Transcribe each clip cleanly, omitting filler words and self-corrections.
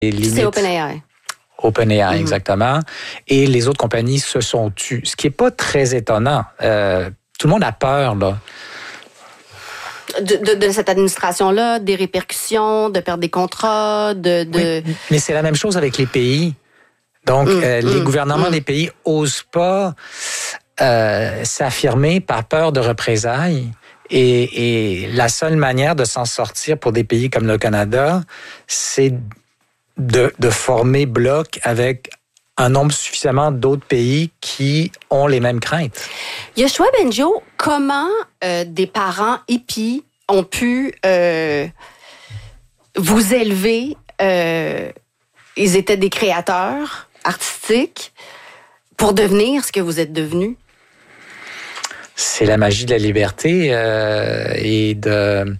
limites. C'est OpenAI. OpenAI, exactement. Et les autres compagnies se sont tues. Ce qui n'est pas très étonnant. Tout le monde a peur, là. De cette administration-là, des répercussions, de perdre des contrats, Oui, mais c'est la même chose avec les pays. Donc, les gouvernements des pays n'osent pas s'affirmer par peur de représailles. Et la seule manière de s'en sortir pour des pays comme le Canada, c'est de former bloc avec un nombre suffisamment d'autres pays qui ont les mêmes craintes. Yoshua Bengio, comment des parents hippies ont pu vous élever? Ils étaient des créateurs artistiques pour devenir ce que vous êtes devenus? C'est la magie de la liberté et de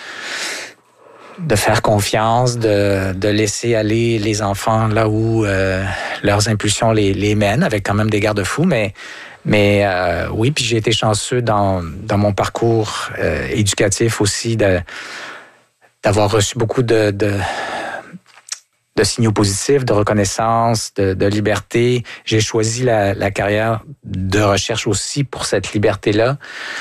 faire confiance, de laisser aller les enfants là où leurs impulsions les mènent, avec quand même des garde-fous, mais oui, puis j'ai été chanceux dans mon parcours éducatif aussi d'avoir reçu beaucoup de signaux positifs, de reconnaissance, de liberté. J'ai choisi la carrière de recherche aussi pour cette liberté-là.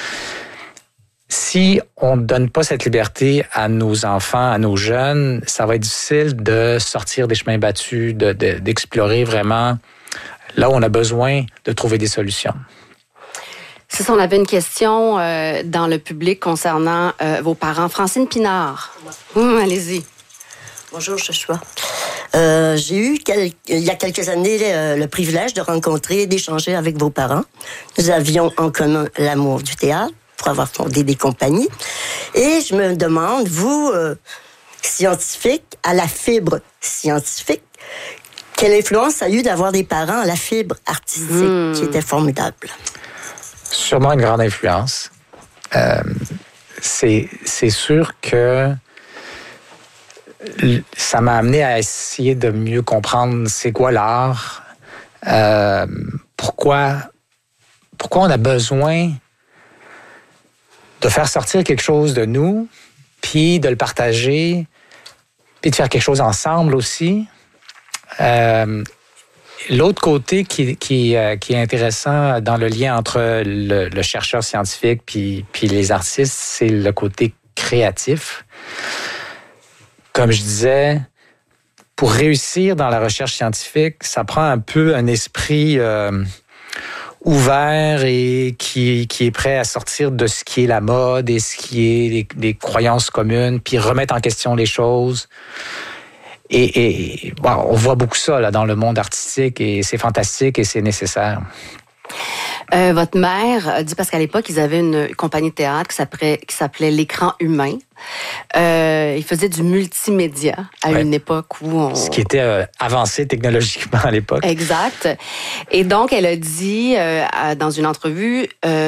Si on ne donne pas cette liberté à nos enfants, à nos jeunes, ça va être difficile de sortir des chemins battus, d'explorer vraiment là où on a besoin de trouver des solutions. Si on avait une question dans le public concernant vos parents. Francine Pinard. Allez-y. Bonjour, Joshua. J'ai eu, il y a quelques années, le privilège de rencontrer et d'échanger avec vos parents. Nous avions en commun l'amour du théâtre, pour avoir fondé des compagnies. Et je me demande, vous, scientifique, à la fibre scientifique, quelle influence a eu d'avoir des parents à la fibre artistique qui était formidable? Sûrement une grande influence. C'est sûr que ça m'a amené à essayer de mieux comprendre c'est quoi l'art, pourquoi on a besoin de faire sortir quelque chose de nous, puis de le partager, puis de faire quelque chose ensemble aussi. L'autre côté qui est intéressant dans le lien entre le chercheur scientifique puis les artistes, c'est le côté créatif. Comme je disais, pour réussir dans la recherche scientifique, ça prend un peu un esprit ouvert et qui est prêt à sortir de ce qui est la mode et ce qui est des croyances communes, puis remettre en question les choses. Et bon, on voit beaucoup ça là, dans le monde artistique et c'est fantastique et c'est nécessaire. Votre mère a dit, parce qu'à l'époque, ils avaient une compagnie de théâtre qui s'appelait L'Écran Humain. Ils faisaient du multimédia à une époque où ce qui était avancé technologiquement à l'époque. Exact. Et donc, elle a dit dans une entrevue...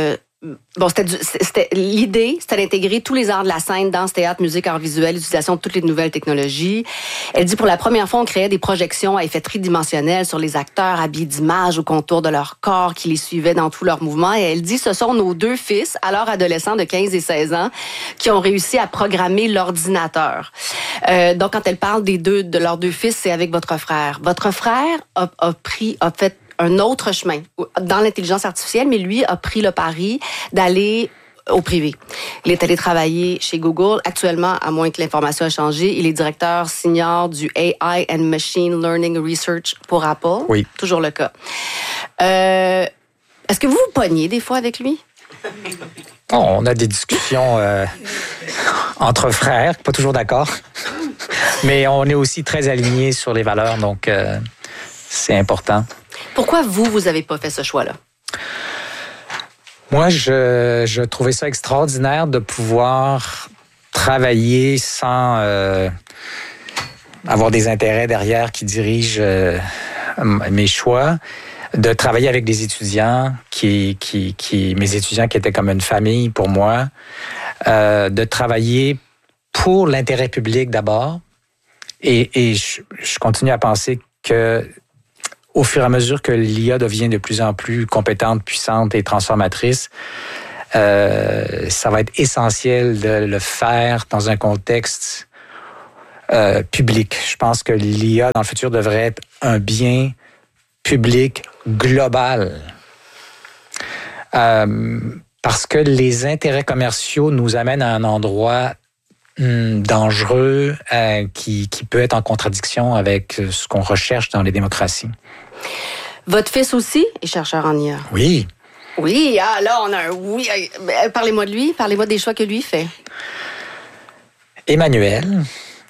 l'idée, c'était d'intégrer tous les arts de la scène, danse, théâtre, musique, art visuel, l'utilisation de toutes les nouvelles technologies. Elle dit, pour la première fois, on créait des projections à effet tridimensionnel sur les acteurs habillés d'images au contour de leur corps qui les suivaient dans tous leurs mouvements. Et elle dit, ce sont nos deux fils, alors adolescents de 15 et 16 ans, qui ont réussi à programmer l'ordinateur. Donc, quand elle parle de leurs deux fils, c'est avec votre frère. Votre frère a fait un autre chemin dans l'intelligence artificielle, mais lui a pris le pari d'aller au privé. Il est allé travailler chez Google. Actuellement, à moins que l'information ait changé, il est directeur senior du AI and Machine Learning Research pour Apple. Oui. Toujours le cas. Est-ce que vous vous pognez des fois avec lui? On a des discussions entre frères, pas toujours d'accord. Mais on est aussi très alignés sur les valeurs, donc c'est important. Pourquoi vous n'avez pas fait ce choix-là? Moi, je trouvais ça extraordinaire de pouvoir travailler sans avoir des intérêts derrière qui dirigent mes choix, de travailler avec des étudiants mes étudiants qui étaient comme une famille pour moi, de travailler pour l'intérêt public d'abord. Et je continue à penser que au fur et à mesure que l'IA devient de plus en plus compétente, puissante et transformatrice, ça va être essentiel de le faire dans un contexte public. Je pense que l'IA, dans le futur, devrait être un bien public global. Parce que les intérêts commerciaux nous amènent à un endroit dangereux qui peut être en contradiction avec ce qu'on recherche dans les démocraties. Votre fils aussi est chercheur en IA. Oui. Oui, là, on a un oui. Parlez-moi de lui, parlez-moi des choix que lui fait. Emmanuel,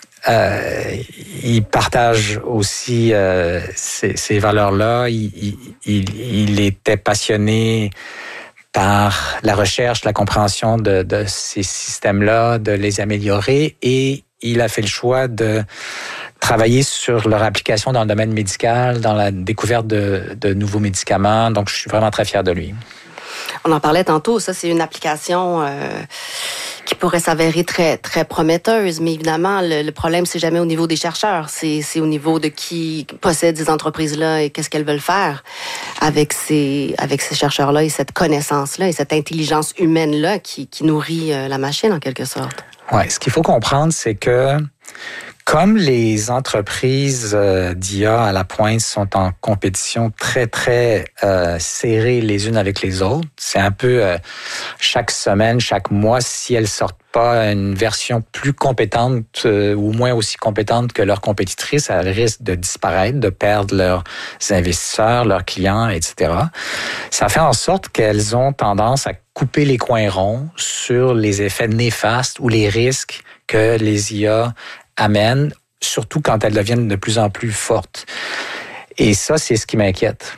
il partage aussi ces valeurs-là. Il était passionné par la recherche, la compréhension de ces systèmes-là, de les améliorer, et il a fait le choix de travailler sur leur application dans le domaine médical, dans la découverte de nouveaux médicaments. Donc, je suis vraiment très fier de lui. On en parlait tantôt, ça, c'est une application qui pourrait s'avérer très, très prometteuse. Mais évidemment, le problème, c'est jamais au niveau des chercheurs. C'est au niveau de qui possède ces entreprises-là et qu'est-ce qu'elles veulent faire avec ces chercheurs-là et cette connaissance-là et cette intelligence humaine-là qui nourrit la machine, en quelque sorte. Ouais, ce qu'il faut comprendre, c'est que comme les entreprises d'IA à la pointe sont en compétition très, très serrée les unes avec les autres, c'est un peu chaque semaine, chaque mois, si elles sortent pas une version plus compétente ou moins aussi compétente que leurs compétitrices, elles risquent de disparaître, de perdre leurs investisseurs, leurs clients, etc. Ça fait en sorte qu'elles ont tendance à couper les coins ronds sur les effets néfastes ou les risques que les IA amènent, surtout quand elles deviennent de plus en plus fortes. Et ça, c'est ce qui m'inquiète.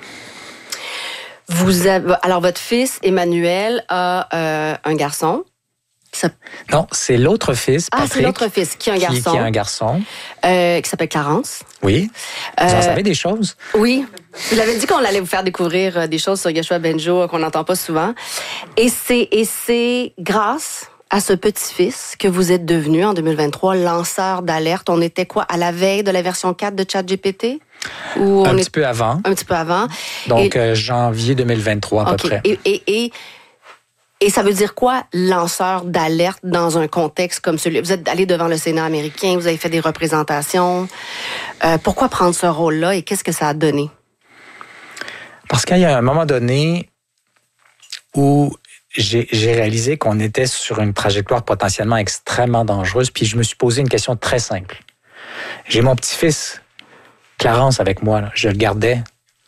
Alors, votre fils, Emmanuel, a un garçon. Non, c'est l'autre fils, Patrick. C'est l'autre fils qui a un garçon. Qui a un garçon. Qui s'appelle Clarence. Oui. Vous en savez des choses? Oui. Vous l'avez dit qu'on allait vous faire découvrir des choses sur Yoshua Bengio qu'on n'entend pas souvent. Et c'est grâce à ce petit-fils que vous êtes devenu, en 2023, lanceur d'alerte. On était quoi, à la veille de la version 4 de ChatGPT? Un petit peu avant. Un petit peu avant. Donc, janvier 2023 à peu près. Et ça veut dire quoi, lanceur d'alerte dans un contexte comme celui? Vous êtes allé devant le Sénat américain, vous avez fait des représentations. Pourquoi prendre ce rôle-là et qu'est-ce que ça a donné? Parce qu'il y a un moment donné où j'ai réalisé qu'on était sur une trajectoire potentiellement extrêmement dangereuse, puis je me suis posé une question très simple. J'ai mon petit-fils, Clarence, avec moi, là. Je le gardais.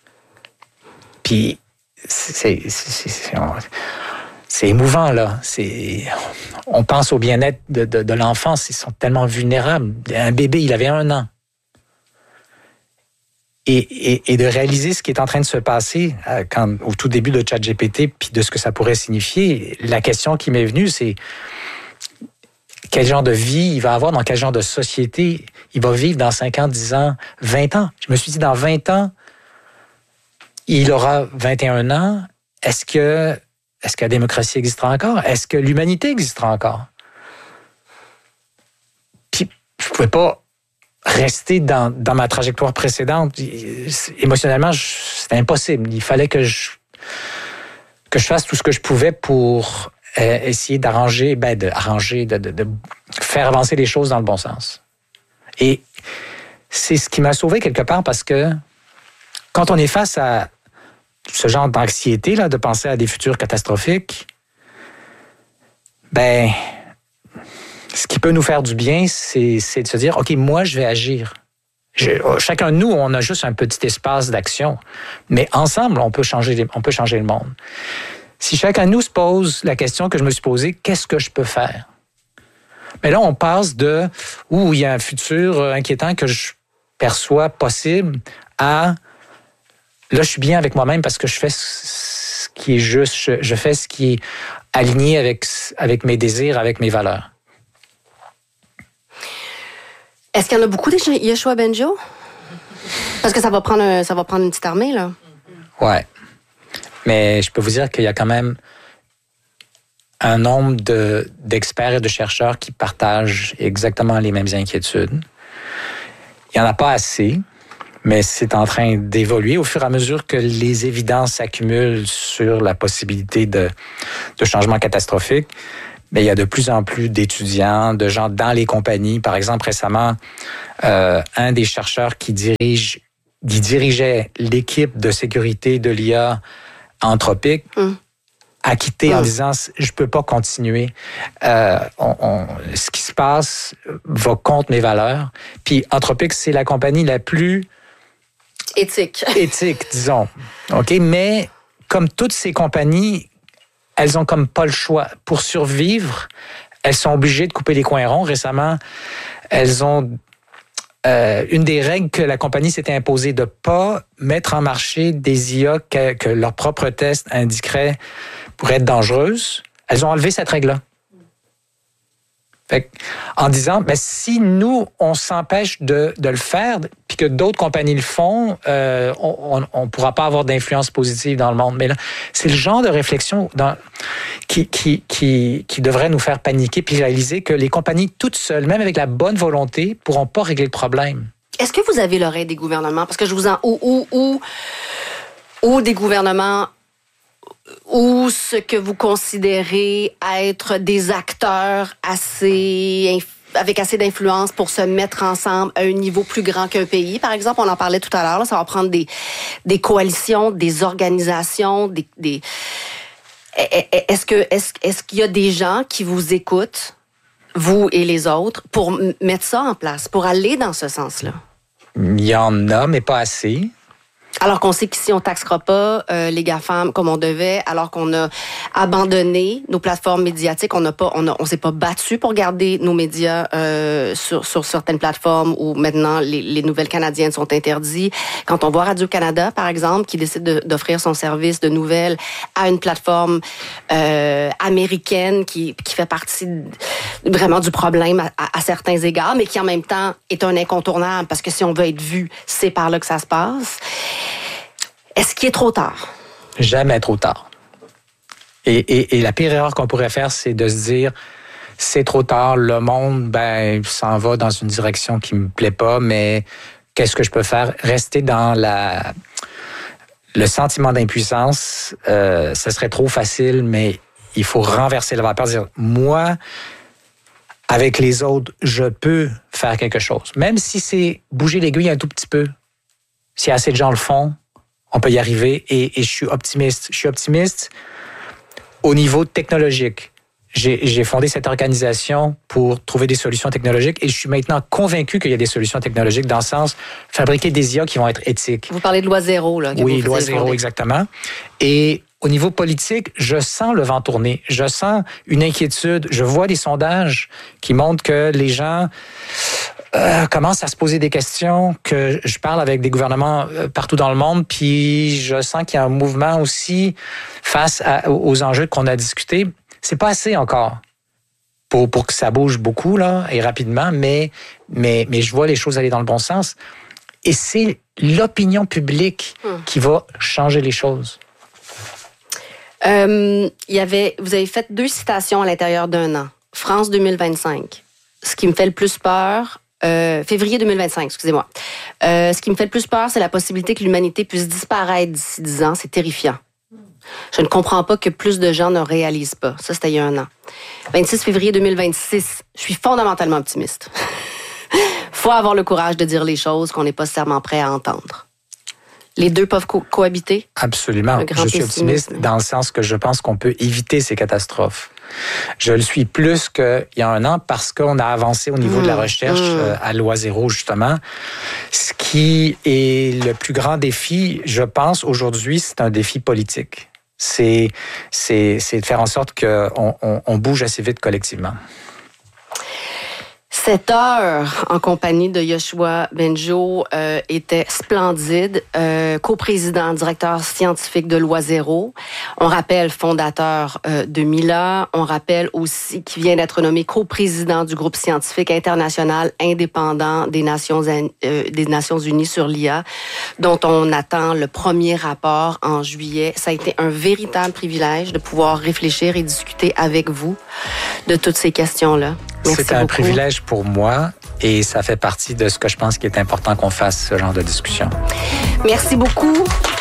Puis c'est émouvant, là. On pense au bien-être de l'enfance. Ils sont tellement vulnérables. Un bébé, il avait 1 an. Et de réaliser ce qui est en train de se passer au tout début de ChatGPT, puis de ce que ça pourrait signifier, la question qui m'est venue, c'est quel genre de vie il va avoir, dans quel genre de société il va vivre dans 5 ans, 10 ans, 20 ans. Je me suis dit, dans 20 ans, il aura 21 ans. Est-ce que la démocratie existera encore? Est-ce que l'humanité existera encore? Puis, je ne pouvais pas rester dans ma trajectoire précédente. Émotionnellement, c'était impossible. Il fallait que je fasse tout ce que je pouvais pour essayer de faire avancer les choses dans le bon sens. Et c'est ce qui m'a sauvé quelque part, parce que quand on est face à ce genre d'anxiété, là, de penser à des futurs catastrophiques, ce qui peut nous faire du bien, c'est de se dire, OK, moi, je vais agir. Chacun de nous, on a juste un petit espace d'action, mais ensemble, on peut changer le monde. Si chacun de nous se pose la question que je me suis posée, qu'est-ce que je peux faire? Mais là, on passe de où il y a un futur inquiétant que je perçois possible à là, je suis bien avec moi-même parce que je fais ce qui est juste, je fais ce qui est aligné avec mes désirs, avec mes valeurs. Est-ce qu'il y en a beaucoup des Yoshua Bengio? Parce que ça va prendre une petite armée, là. Ouais. Mais je peux vous dire qu'il y a quand même un nombre d'experts et de chercheurs qui partagent exactement les mêmes inquiétudes. Il n'y en a pas assez, mais c'est en train d'évoluer au fur et à mesure que les évidences s'accumulent sur la possibilité de changements catastrophiques. mais il y a de plus en plus d'étudiants, de gens dans les compagnies. Par exemple, récemment, un des chercheurs qui dirigeait l'équipe de sécurité de l'IA Anthropic a quitté en disant « Je peux pas continuer. Ce qui se passe va contre mes valeurs. » Puis Anthropic, c'est la compagnie la plus éthique, disons. OK? Mais comme toutes ces compagnies, elles ont comme pas le choix. Pour survivre, elles sont obligées de couper les coins ronds. Récemment, elles ont une des règles que la compagnie s'était imposée de pas mettre en marché des IA que leurs propres tests indiqueraient pourraient être dangereuses. Elles ont enlevé cette règle-là. Fait, en disant, ben, si nous, on s'empêche de le faire, puis que d'autres compagnies le font, on ne pourra pas avoir d'influence positive dans le monde. Mais là, c'est le genre de réflexion qui devrait nous faire paniquer puis réaliser que les compagnies toutes seules, même avec la bonne volonté, ne pourront pas régler le problème. Est-ce que vous avez l'oreille des gouvernements? Parce que je vous en... Ou des gouvernements ou ce que vous considérez être des acteurs avec assez d'influence pour se mettre ensemble à un niveau plus grand qu'un pays. Par exemple, on en parlait tout à l'heure, là, ça va prendre des coalitions, des organisations, Est-ce qu'il y a des gens qui vous écoutent, vous et les autres, pour mettre ça en place, pour aller dans ce sens-là? Il y en a, mais pas assez. Alors qu'on sait qu'ici, on taxera pas les GAFAM comme on devait, alors qu'on a abandonné nos plateformes médiatiques, on s'est pas battu pour garder nos médias sur certaines plateformes où maintenant les nouvelles canadiennes sont interdites. Quand on voit Radio-Canada, par exemple, qui décide d'offrir son service de nouvelles à une plateforme américaine qui fait partie vraiment du problème à certains égards, mais qui en même temps est un incontournable parce que si on veut être vu, c'est par là que ça se passe. Est-ce qu'il est trop tard? Jamais trop tard. Et la pire erreur qu'on pourrait faire, c'est de se dire, c'est trop tard, le monde, s'en va dans une direction qui me plaît pas, mais qu'est-ce que je peux faire? Rester dans le sentiment d'impuissance, ce serait trop facile, mais il faut renverser la vapeur, dire, moi, avec les autres, je peux faire quelque chose. Même si c'est bouger l'aiguille un tout petit peu. Si assez de gens le font, on peut y arriver et je suis optimiste. Je suis optimiste au niveau technologique. J'ai fondé cette organisation pour trouver des solutions technologiques et je suis maintenant convaincu qu'il y a des solutions technologiques dans le sens fabriquer des IA qui vont être éthiques. Vous parlez de loi zéro, là. Oui, loi zéro, exactement. Et au niveau politique, je sens le vent tourner. Je sens une inquiétude. Je vois des sondages qui montrent que les gens commencent à se poser des questions, que je parle avec des gouvernements partout dans le monde, puis je sens qu'il y a un mouvement aussi face aux enjeux qu'on a discutés. C'est pas assez encore pour que ça bouge beaucoup là et rapidement, mais je vois les choses aller dans le bon sens. Et c'est l'opinion publique qui va changer les choses. Vous avez fait 2 citations à l'intérieur d'un an. France 2025. Ce qui me fait le plus peur... février 2025, excusez-moi. Ce qui me fait le plus peur, c'est la possibilité que l'humanité puisse disparaître d'ici 10 ans. C'est terrifiant. Je ne comprends pas que plus de gens ne réalisent pas. Ça, c'était il y a un an. 26 février 2026, je suis fondamentalement optimiste. Faut avoir le courage de dire les choses qu'on n'est pas nécessairement prêt à entendre. Les deux peuvent cohabiter? Absolument. Je suis optimiste dans le sens que je pense qu'on peut éviter ces catastrophes. Je le suis plus qu'il y a un an parce qu'on a avancé au niveau de la recherche à loi zéro, justement. Ce qui est le plus grand défi, je pense, aujourd'hui, c'est un défi politique. C'est de faire en sorte qu'on bouge assez vite collectivement. Cette heure en compagnie de Yoshua Bengio était splendide. Coprésident, directeur scientifique de Loi Zéro. On rappelle fondateur de Mila. On rappelle aussi qu'il vient d'être nommé coprésident du groupe scientifique international indépendant des Nations Unies sur l'IA, dont on attend le premier rapport en juillet. Ça a été un véritable privilège de pouvoir réfléchir et discuter avec vous de toutes ces questions-là. C'est un privilège pour moi et ça fait partie de ce que je pense qu'il est important qu'on fasse, ce genre de discussion. Merci beaucoup.